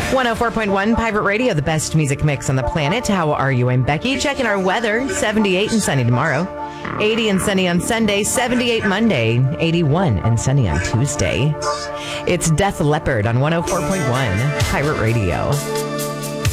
104.1 Pirate Radio, the best music mix on the planet. How are you? I'm Becky. Checking our weather. 78 and sunny tomorrow. 80 and sunny on Sunday. 78 Monday. 81 and sunny on Tuesday. It's Death Leopard on 104.1 Pirate Radio.